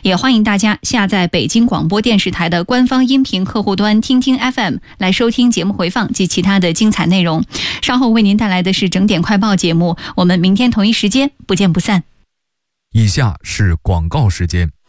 也欢迎大家下载北京广播电视台的官方音频客户端听听 FM 来收听节目回放及其他的精彩内容。稍后为您带来的是整点快报节目，我们明天同一时间不见不散。 以下是广告时间。